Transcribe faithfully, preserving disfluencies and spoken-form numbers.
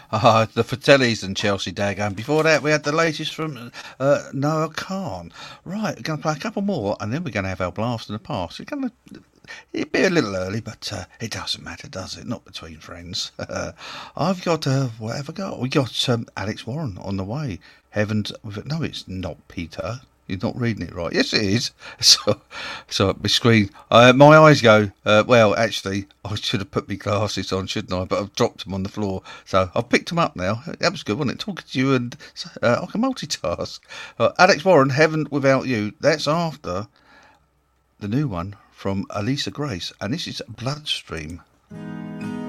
Uh, the Fratellis and Chelsea Dago. And before that, we had the latest from uh, Noah Khan. Right, we're going to play a couple more, and then we're going to have our blast in the past. We're going to It'd be a little early, but uh, it doesn't matter, does it? Not between friends. I've got, uh, what have I got? We got um, Alex Warren on the way. Heavens, no, it's not Peter. You're not reading it right. Yes, it is. So, so my screen, uh, my eyes go. Uh, well, actually, I should have put my glasses on, shouldn't I? But I've dropped them on the floor, so I've picked them up now. That was good, wasn't it? Talking to you, and uh, I can multitask. Uh, Alex Warren, Heaven Without You. That's after the new one from Alisa Grace, and this is Bloodstream.